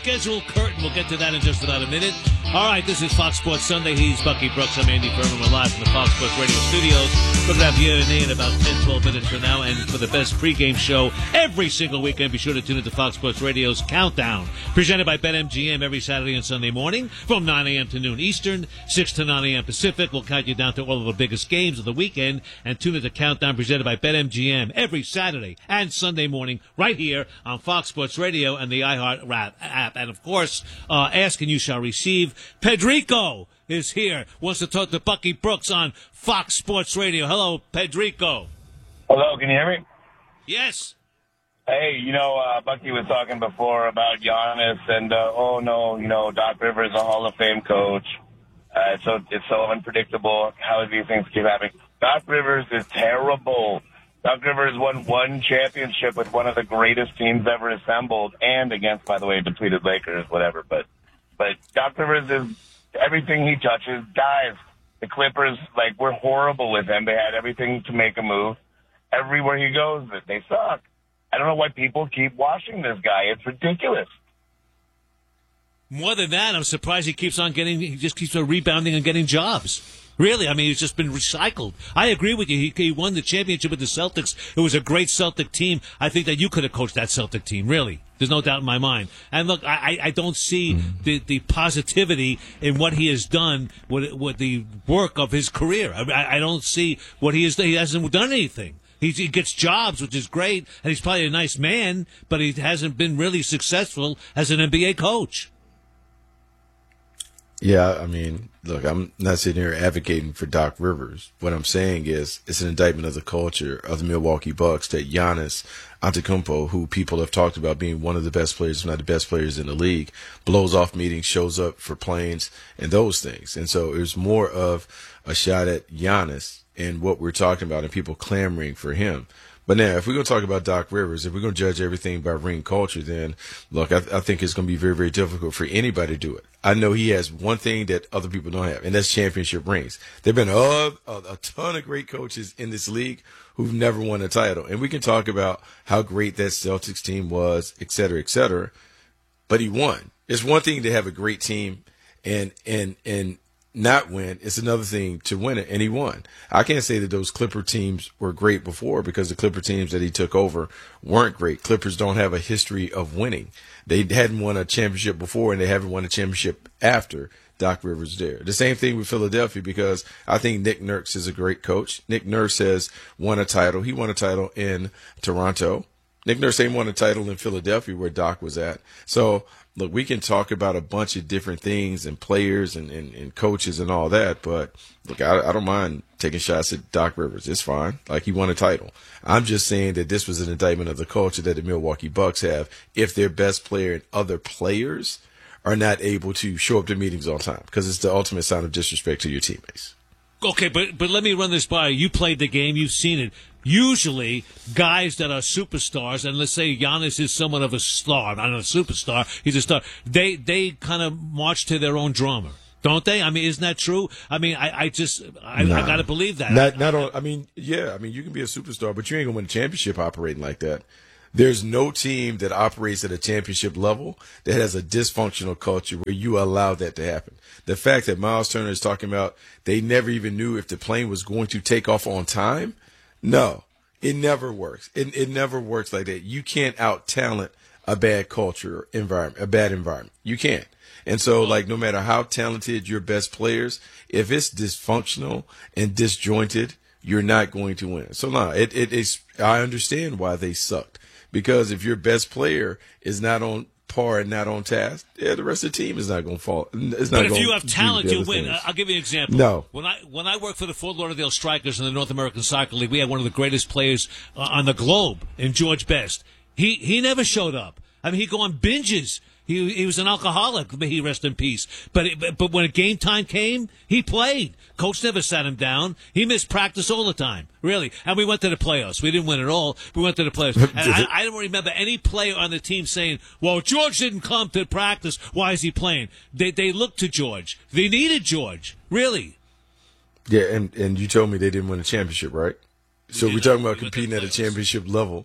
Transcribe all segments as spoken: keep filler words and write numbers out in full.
schedule curtain. We'll get to that in just about a minute. All right, this is Fox Sports Sunday. He's Bucky Brooks. I'm Andy Furman. We're live from the Fox Sports Radio studios. We're going to have you and me in about ten, twelve minutes from now. And for the best pregame show every single weekend, be sure to tune into Fox Sports Radio's Countdown, presented by BetMGM every Saturday and Sunday morning from nine a.m. to noon Eastern, six to nine a.m. Pacific. We'll count you down to all of the biggest games of the weekend. And tune into Countdown, presented by BetMGM every Saturday and Sunday morning right here on Fox Sports Radio and the iHeart app. And, of course, uh, ask and you shall receive. Pedrico is here, wants to talk to Bucky Brooks on Fox Sports Radio. Hello, Pedrico. Hello, can you hear me? Yes. Hey, you know, uh, Bucky was talking before about Giannis and, uh, oh, no, you know, Doc Rivers, a Hall of Fame coach. Uh, it's, so, it's so unpredictable how these things keep happening. Doc Rivers is terrible. Doc Rivers won one championship with one of the greatest teams ever assembled, and against, by the way, depleted Lakers, whatever. But but Doc Rivers is everything he touches dies. The Clippers, like, we're horrible with him. They had everything to make a move. Everywhere he goes, they suck. I don't know why people keep watching this guy. It's ridiculous. More than that, I'm surprised he keeps on getting, he just keeps on rebounding and getting jobs. Really, I mean, he's just been recycled. I agree with you. He, he won the championship with the Celtics. It was a great Celtic team. I think that you could have coached that Celtic team, really. There's no doubt in my mind. And look, I, I don't see mm-hmm. the, the positivity in what he has done with, with the work of his career. I, I don't see what he has done. He hasn't done anything. He, he gets jobs, which is great, and he's probably a nice man, but he hasn't been really successful as an N B A coach. Yeah, I mean, look, I'm not sitting here advocating for Doc Rivers. What I'm saying is it's an indictment of the culture of the Milwaukee Bucks that Giannis Antetokounmpo, who people have talked about being one of the best players, if not the best players in the league, blows off meetings, shows up for planes, and those things. And so it was more of a shot at Giannis and what we're talking about and people clamoring for him. But now, if we're going to talk about Doc Rivers, if we're going to judge everything by ring culture, then, look, I, th- I think it's going to be very, very difficult for anybody to do it. I know he has one thing that other people don't have, and that's championship rings. There have been a, a, a ton of great coaches in this league who've never won a title. And we can talk about how great that Celtics team was, et cetera, et cetera. But he won. It's one thing to have a great team and and and not win. It's another thing to win it, and he won. I can't say that those Clipper teams were great before because the Clipper teams that he took over weren't great. Clippers don't have a history of winning. They hadn't won a championship before, and they haven't won a championship after Doc Rivers there. The same thing with Philadelphia because I think Nick Nurse is a great coach. Nick Nurse has won a title. He won a title in Toronto. Nick Nurse ain't won a title in Philadelphia where Doc was at. So, look, we can talk about a bunch of different things and players and, and, and coaches and all that, but, look, I, I don't mind taking shots at Doc Rivers. It's fine. Like, he won a title. I'm just saying that this was an indictment of the culture that the Milwaukee Bucks have if their best player and other players are not able to show up to meetings on time because it's the ultimate sign of disrespect to your teammates. Okay, but but let me run this by you. You played the game. You've seen it. Usually, guys that are superstars, and let's say Giannis is somewhat of a star, not a superstar, he's a star, they they kind of march to their own drummer, don't they? I mean, isn't that true? I mean, I, I just, I, nah, I got to believe that. Not, not on, I mean, yeah, I mean, you can be a superstar, but you ain't going to win a championship operating like that. There's no team that operates at a championship level that has a dysfunctional culture where you allow that to happen. The fact that Miles Turner is talking about they never even knew if the plane was going to take off on time, no, it never works. It, it never works like that. You can't out-talent a bad culture environment, a bad environment. You can't. And so, like, no matter how talented your best players, if it's dysfunctional and disjointed, you're not going to win. So, no, it, it is. I understand why they sucked. Because if your best player is not on par and not on task, yeah, the rest of the team is not going to fall. It's not but if you have talent, you win. Things. I'll give you an example. No. When I when I worked for the Fort Lauderdale Strikers in the North American Soccer League, we had one of the greatest players uh, on the globe in George Best. He he never showed up. I mean, he'd go on binges. He he was an alcoholic. May he rest in peace. But it, but when game time came, he played. Coach never sat him down. He missed practice all the time, really. And we went to the playoffs. We didn't win at all. We went to the playoffs. And I, I don't remember any player on the team saying, "Well, George didn't come to practice. Why is he playing?" They they looked to George. They needed George, really. Yeah, and and you told me they didn't win a championship, right? So we're talking about competing at a championship level.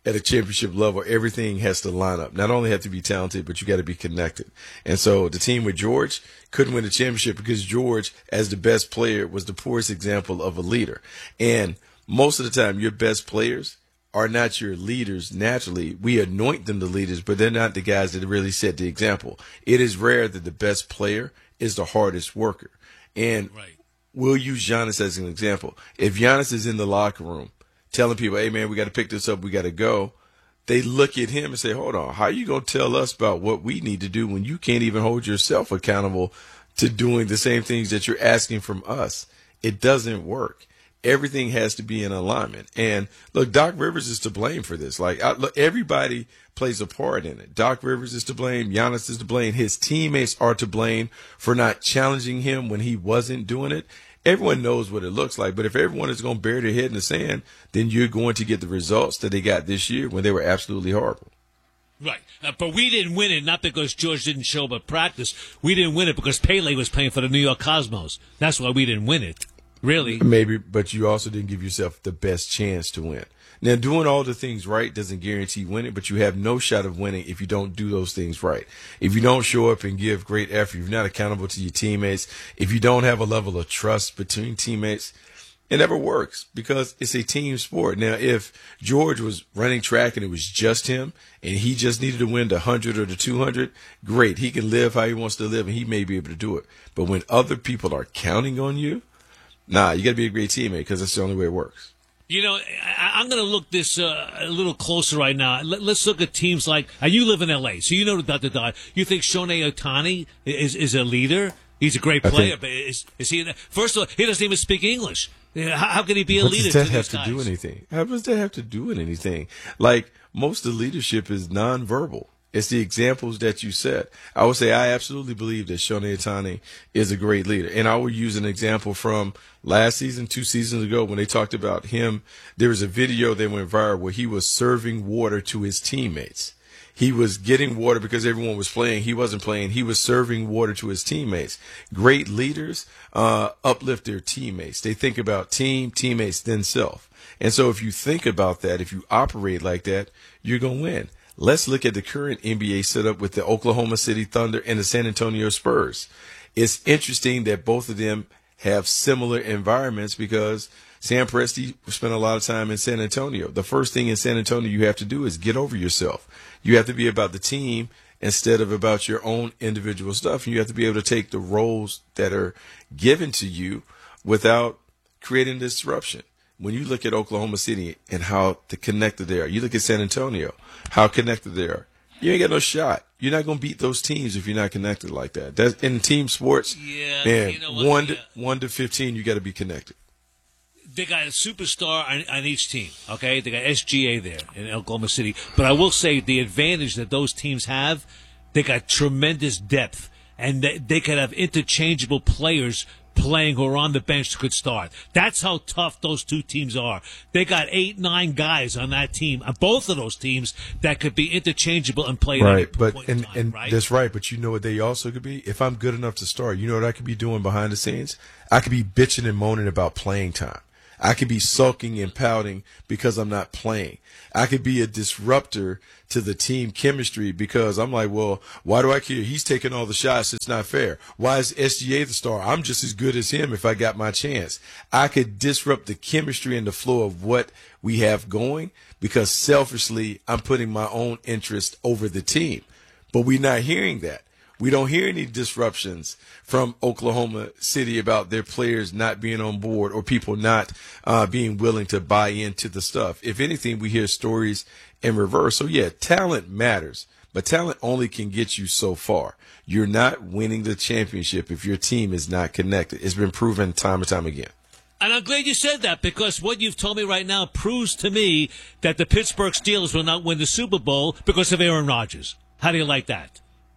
at a championship level, everything has to line up. Not only have to be talented, but you got to be connected. And so the team with George couldn't win the championship because George, as the best player, was the poorest example of a leader. And most of the time, your best players are not your leaders naturally. We anoint them the leaders, but they're not the guys that really set the example. It is rare that the best player is the hardest worker. And right. we'll use Giannis as an example. If Giannis is in the locker room telling people, hey, man, we got to pick this up, we got to go, they look at him and say, hold on, how are you going to tell us about what we need to do when you can't even hold yourself accountable to doing the same things that you're asking from us? It doesn't work. Everything has to be in alignment. And look, Doc Rivers is to blame for this. Like, I, look, everybody plays a part in it. Doc Rivers is to blame. Giannis is to blame. His teammates are to blame for not challenging him when he wasn't doing it. Everyone knows what it looks like. But if everyone is going to bury their head in the sand, then you're going to get the results that they got this year when they were absolutely horrible. Right. Uh, but we didn't win it, not because George didn't show up at practice. We didn't win it because Pele was playing for the New York Cosmos. That's why we didn't win it. Really? Maybe, but you also didn't give yourself the best chance to win. Now, doing all the things right doesn't guarantee winning, but you have no shot of winning if you don't do those things right. If you don't show up and give great effort, if you're not accountable to your teammates, if you don't have a level of trust between teammates, it never works because it's a team sport. Now, if George was running track and it was just him and he just needed to win the one hundred or the two hundred, great. He can live how he wants to live and he may be able to do it. But when other people are counting on you, nah, you got to be a great teammate because that's the only way it works. You know, I, I'm going to look this uh, a little closer right now. Let, let's look at teams like, and you live in L A, so you know the dot dot. You think Shohei Ohtani is is a leader? He's a great player, think, but is is he? First of all, he doesn't even speak English. How, how can he be a what leader? Does that to have these to guys? do anything? How does that have to do with anything? Like most of the leadership is nonverbal. It's the examples that you set. I would say I absolutely believe that Shohei Ohtani is a great leader. And I would use an example from last season, two seasons ago, when they talked about him. There was a video that went viral where he was serving water to his teammates. He was getting water because everyone was playing. He wasn't playing. He was serving water to his teammates. Great leaders uh, uplift their teammates. They think about team, teammates, then self. And so if you think about that, if you operate like that, you're going to win. Let's look at the current N B A setup with the Oklahoma City Thunder and the San Antonio Spurs. It's interesting that both of them have similar environments because Sam Presti spent a lot of time in San Antonio. The first thing in San Antonio you have to do is get over yourself. You have to be about the team instead of about your own individual stuff. And you have to be able to take the roles that are given to you without creating disruption. When you look at Oklahoma City and how the connected they are, you look at San Antonio, how connected they are. You ain't got no shot. You're not going to beat those teams if you're not connected like that. That's in team sports. Yeah, man, you know what, one yeah. to one to fifteen, you got to be connected. They got a superstar on, on each team, okay? They got S G A there in Oklahoma City. But I will say the advantage that those teams have, they got tremendous depth, and they, they could have interchangeable players playing who are on the bench that could start. That's how tough those two teams are. They got eight, nine guys on that team, on both of those teams, that could be interchangeable and play at any Right, but point in and, time, and right? that's right. But you know what they also could be? If I'm good enough to start, you know what I could be doing behind the scenes? I could be bitching and moaning about playing time. I could be sulking and pouting because I'm not playing. I could be a disruptor to the team chemistry because I'm like, well, why do I care? He's taking all the shots. It's not fair. Why is S G A the star? I'm just as good as him if I got my chance. I could disrupt the chemistry and the flow of what we have going because selfishly I'm putting my own interest over the team. But we're not hearing that. We don't hear any disruptions from Oklahoma City about their players not being on board or people not uh, being willing to buy into the stuff. If anything, we hear stories in reverse. So, yeah, talent matters, but talent only can get you so far. You're not winning the championship if your team is not connected. It's been proven time and time again. And I'm glad you said that because what you've told me right now proves to me that the Pittsburgh Steelers will not win the Super Bowl because of Aaron Rodgers. How do you like that?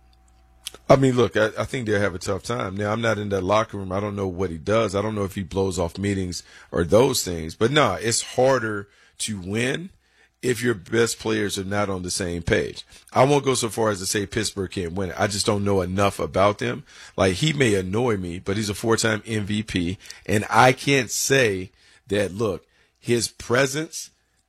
I mean, look, I, I think they'll have a tough time. Now, I'm not in that locker room. I don't know what he does. I don't know if he blows off meetings or those things. But, no, it's harder to win if your best players are not on the same page. I won't go so far as to say Pittsburgh can't win it. I just don't know enough about them. Like, he may annoy me, but he's a four-time M V P. And I can't say that, look, his presence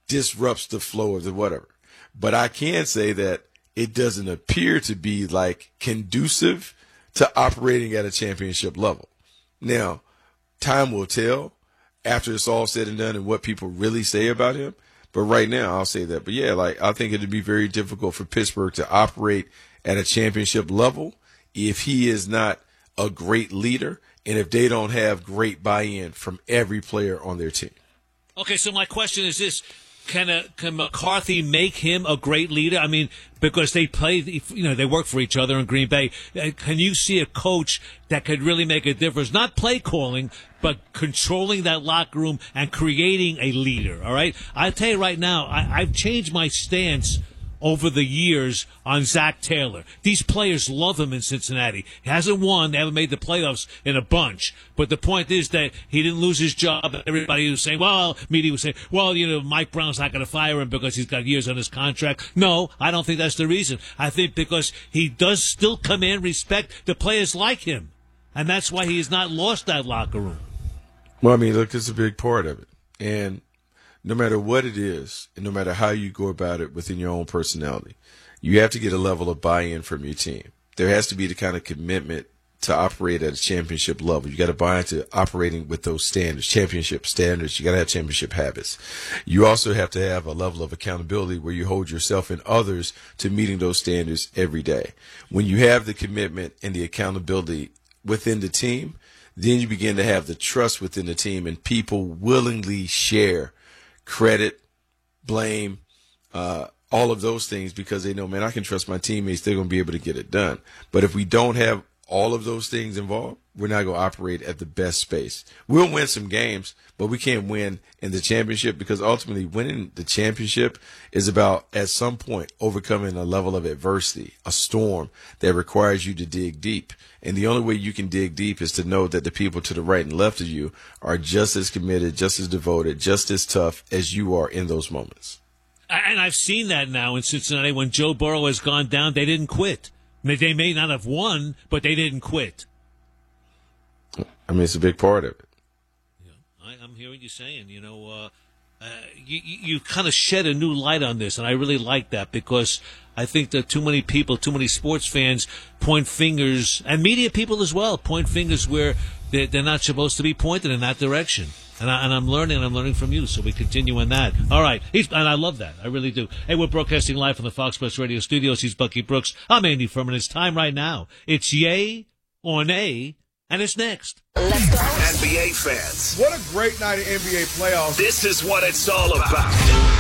disrupts the flow of the whatever. But I can say that it doesn't appear to be like conducive to operating at a championship level. Now, time will tell after it's all said and done and what people really say about him. But right now, I'll say that. But yeah, like I think it'd be very difficult for Pittsburgh to operate at a championship level if he is not a great leader and if they don't have great buy-in from every player on their team. Okay, so my question is this. Can, a, can McCarthy make him a great leader? I mean, because they play, you know, they work for each other in Green Bay. Can you see a coach that could really make a difference? Not play calling, but controlling that locker room and creating a leader, all right? I'll tell you right now, I, I've changed my stance over the years on Zach Taylor. These players love him in Cincinnati. He hasn't won. They haven't made the playoffs in a bunch. But the point is that he didn't lose his job. Everybody was saying, well, media was saying, well, you know, Mike Brown's not going to fire him because he's got years on his contract. No, I don't think that's the reason. I think because he does still command respect to players like him. And that's why he has not lost that locker room. Well, I mean, look, it's a big part of it. And no matter what it is, and no matter how you go about it within your own personality, you have to get a level of buy-in from your team. There has to be the kind of commitment to operate at a championship level. You got to buy into operating with those standards, championship standards. You got to have championship habits. You also have to have a level of accountability where you hold yourself and others to meeting those standards every day. When you have the commitment and the accountability within the team, then you begin to have the trust within the team and people willingly share credit, blame, uh, all of those things because they know, man, I can trust my teammates. They're going to be able to get it done. But if we don't have all of those things involved, we're not going to operate at the best space. We'll win some games, but we can't win in the championship because ultimately winning the championship is about, at some point, overcoming a level of adversity, a storm that requires you to dig deep. And the only way you can dig deep is to know that the people to the right and left of you are just as committed, just as devoted, just as tough as you are in those moments. And I've seen that now in Cincinnati. When Joe Burrow has gone down, they didn't quit. They may not have won, but they didn't quit. I mean, it's a big part of it. Yeah, I, I'm hearing you saying, you know, uh, uh, you, you kind of shed a new light on this, and I really like that because I think that too many people, too many sports fans point fingers, and media people as well, point fingers where they're, they're not supposed to be pointed in that direction. And, I, and I'm learning, and I'm learning from you, so we continue on that. All right. He's, and I love that. I really do. Hey, we're broadcasting live from the Fox Sports Radio studios. He's Bucky Brooks. I'm Andy Furman. It's time right now. It's yay or nay, and it's next. Let's go. N B A fans. What a great night of N B A playoffs. This is what it's all about.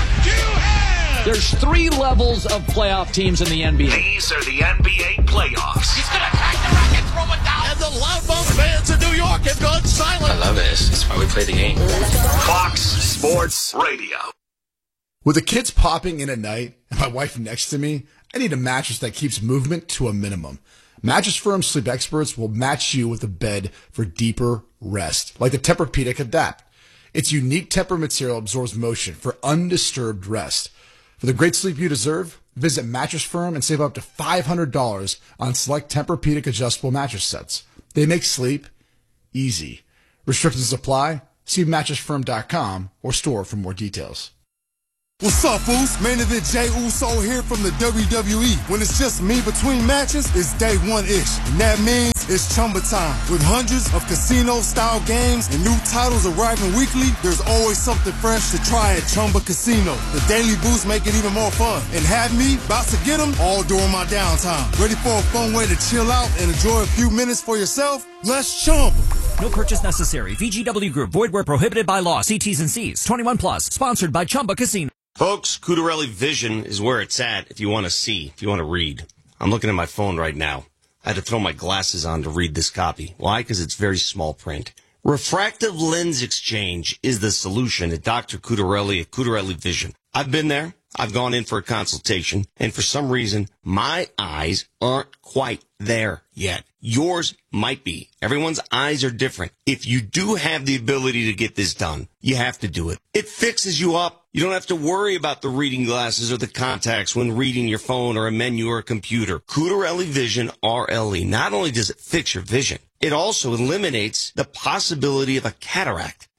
There's three levels of playoff teams in the N B A. These are the N B A playoffs. He's going to crack the racket, throw it down. And the Loudmouth fans in New York have gone silent. I love this. It's why we play the game. Fox Sports Radio. With the kids popping in at night and my wife next to me, I need a mattress that keeps movement to a minimum. Mattress Firm Sleep Experts will match you with a bed for deeper rest, like the Tempur-Pedic Adapt. Its unique Tempur material absorbs motion for undisturbed rest. For the great sleep you deserve, visit Mattress Firm and save up to five hundred dollars on select Tempur-Pedic adjustable mattress sets. They make sleep easy. Restrictions apply. See mattress firm dot com or store for more details. What's up, fools? Main event Jey Uso here from the W W E. When it's just me between matches, it's day one-ish. And that means it's Chumba time. With hundreds of casino-style games and new titles arriving weekly, there's always something fresh to try at Chumba Casino. The daily boosts make it even more fun. And have me about to get them all during my downtime. Ready for a fun way to chill out and enjoy a few minutes for yourself? Let's Chumba. No purchase necessary. V G W Group. Void where prohibited by law. See T's and C's. twenty-one plus. Sponsored by Chumba Casino. Folks, Cutarelli Vision is where it's at if you want to see, if you want to read. I'm looking at my phone right now. I had to throw my glasses on to read this copy. Why? Because it's very small print. Refractive lens exchange is the solution at Doctor Cutarelli at Cutarelli Vision. I've been there. I've gone in for a consultation, and for some reason, my eyes aren't quite there yet. Yours might be. Everyone's eyes are different. If you do have the ability to get this done, you have to do it. It fixes you up. You don't have to worry about the reading glasses or the contacts when reading your phone or a menu or a computer. Cutarelli Vision R L E. Not only does it fix your vision, it also eliminates the possibility of a cataract.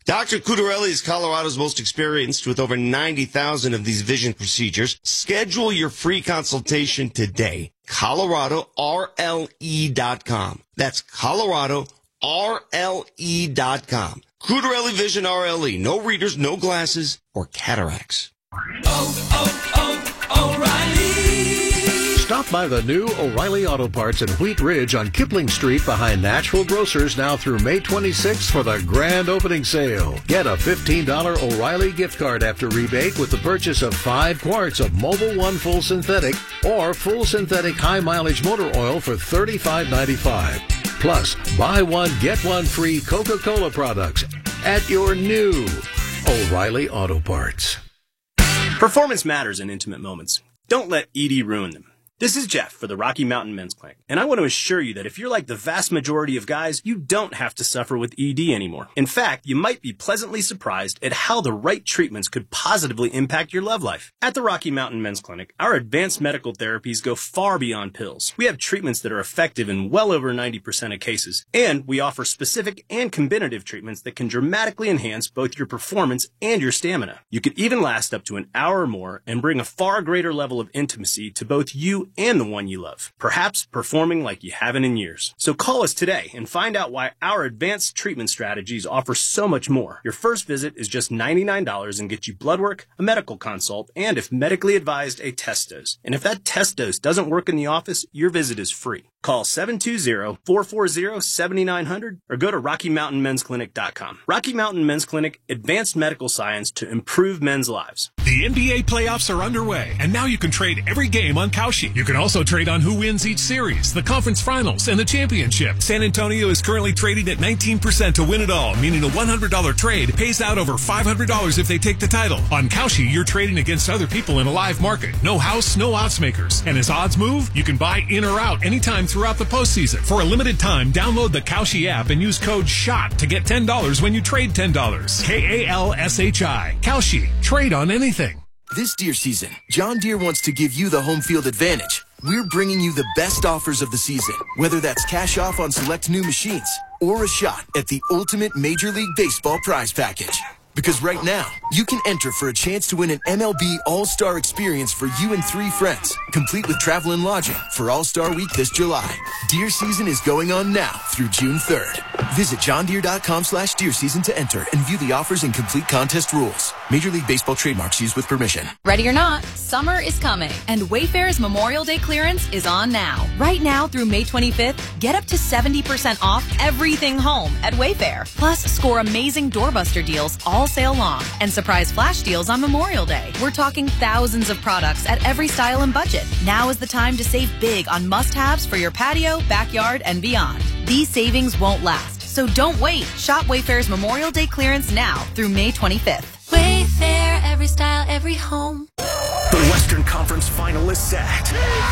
Doctor Cudarelli is Colorado's most experienced with over ninety thousand of these vision procedures. Schedule your free consultation today. Colorado R L E dot com. That's Colorado R L E dot com. Cudarelli Vision R L E. No readers, no glasses, or cataracts. Oh, oh, oh, O'Reilly. Stop by the new O'Reilly Auto Parts in Wheat Ridge on Kipling Street behind Natural Grocers now through May twenty-sixth for the grand opening sale. Get a fifteen dollars O'Reilly gift card after rebate with the purchase of five quarts of Mobil One Full Synthetic or Full Synthetic High Mileage Motor Oil for thirty-five ninety-five. Plus, buy one, get one free Coca-Cola products at your new O'Reilly Auto Parts. Performance matters in intimate moments. Don't let E D ruin them. This is Jeff for the Rocky Mountain Men's Clinic, and I want to assure you that if you're like the vast majority of guys, you don't have to suffer with E D anymore. In fact, you might be pleasantly surprised at how the right treatments could positively impact your love life. At the Rocky Mountain Men's Clinic, our advanced medical therapies go far beyond pills. We have treatments that are effective in well over ninety percent of cases, and we offer specific and combinative treatments that can dramatically enhance both your performance and your stamina. You could even last up to an hour or more and bring a far greater level of intimacy to both you and the one you love, perhaps performing like you haven't in years. So call us today and find out why our advanced treatment strategies offer so much more. Your first visit is just ninety-nine dollars and gets you blood work, a medical consult, and if medically advised, a test dose. And if that test dose doesn't work in the office, your visit is free. Call seven two zero, four four zero, seven nine zero zero or go to rocky mountain men's clinic dot com. Rocky Mountain Men's Clinic, advanced medical science to improve men's lives. The N B A playoffs are underway, and now you can trade every game on Kalshi. You can also trade on who wins each series, the conference finals, and the championship. San Antonio is currently trading at nineteen percent to win it all, meaning a one hundred dollars trade pays out over five hundred dollars if they take the title. On Kalshi, you're trading against other people in a live market. No house, no odds makers. And as odds move, you can buy in or out anytime throughout the postseason. For a limited time, download the Kalshi app and use code SHOT to get ten dollars when you trade ten dollars. K A L S H I. Kalshi. Trade on anything. This deer season, John Deere wants to give you the home field advantage. We're bringing you the best offers of the season, whether that's cash off on select new machines or a shot at the ultimate Major League Baseball prize package. Because right now, you can enter for a chance to win an M L B All-Star experience for you and three friends, complete with travel and lodging for All-Star Week this July. Deer season is going on now through June third. Visit johndeere.com slash deer season to enter and view the offers and complete contest rules. Major League Baseball trademarks used with permission. Ready or not, summer is coming, and Wayfair's Memorial Day clearance is on now. Right now through May twenty-fifth, get up to seventy percent off everything home at Wayfair. Plus, score amazing doorbuster deals all sale long and surprise flash deals on Memorial Day. We're talking thousands of products at every style and budget. Now is the time to save big on must-haves for your patio, backyard, and beyond. These savings won't last, so don't wait. Shop Wayfair's Memorial Day clearance now through May twenty-fifth. Wayfair, every style, every home. The Western Conference final is set.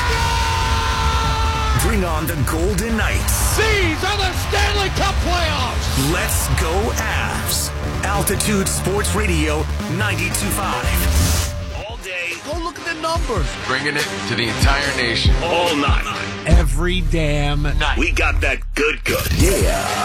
Bring on the Golden Knights. These are the Stanley Cup playoffs. Let's go Avs. Altitude Sports Radio ninety-two point five. All day. Go look at the numbers. Bringing it to the entire nation. All night. Every damn night. We got that good good. Yeah.